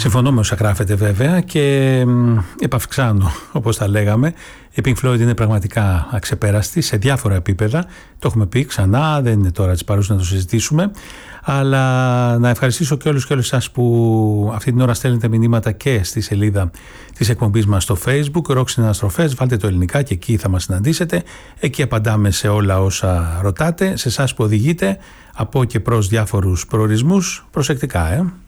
Συμφωνώ με όσα γράφετε βέβαια και επαυξάνω, όπως τα λέγαμε. Η Pink Floyd είναι πραγματικά αξεπέραστη σε διάφορα επίπεδα. Το έχουμε πει ξανά, δεν είναι τώρα της παρούσης να το συζητήσουμε. Αλλά να ευχαριστήσω και όλους εσάς που αυτή την ώρα στέλνετε μηνύματα και στη σελίδα της εκπομπής μας στο Facebook, Rock Συναναστροφές, βάλτε το ελληνικά και εκεί θα μας συναντήσετε. Εκεί απαντάμε σε όλα όσα ρωτάτε, σε εσάς που οδηγείτε από και προς διάφορους προορισμούς. Προσεκτικά,